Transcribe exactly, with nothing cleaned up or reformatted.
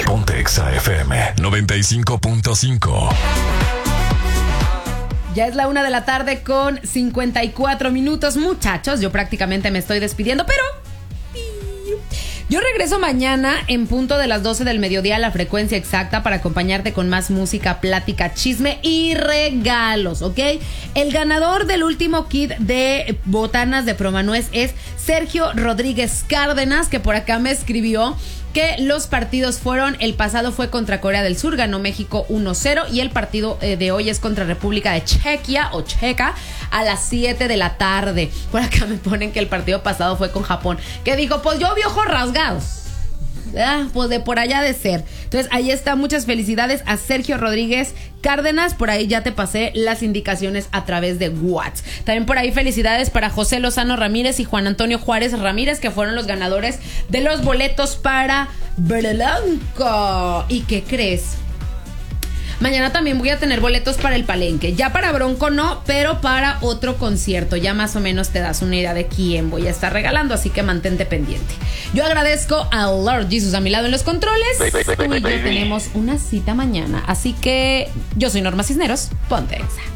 Ponte Exa F M noventa y cinco punto cinco. Ya es la una de la tarde con cincuenta y cuatro minutos. Muchachos, yo prácticamente me estoy despidiendo, pero yo regreso mañana en punto de las doce del mediodía a la frecuencia exacta para acompañarte con más música, plática, chisme y regalos, ¿ok? El ganador del último kit de botanas de Promanuez es Sergio Rodríguez Cárdenas, que por acá me escribió que los partidos fueron, el pasado fue contra Corea del Sur, ganó México uno cero, y el partido eh, de hoy es contra República de Chequia o Checa a las siete de la tarde. Por acá me ponen que el partido pasado fue con Japón, que dijo, pues yo vi ojos rasgados. Ah, pues de por allá de ser. Entonces ahí está, muchas felicidades a Sergio Rodríguez Cárdenas. Por ahí ya te pasé las indicaciones a través de WhatsApp. También por ahí felicidades para José Lozano Ramírez y Juan Antonio Juárez Ramírez, que fueron los ganadores de los boletos para Bronco. ¿Y qué crees? Mañana también voy a tener boletos para el Palenque. Ya para Bronco no, pero para otro concierto. Ya más o menos te das una idea de quién voy a estar regalando, así que mantente pendiente. Yo agradezco a Lord Jesus a mi lado en los controles. Tú y yo tenemos una cita mañana, así que yo soy Norma Cisneros. Ponte Exa.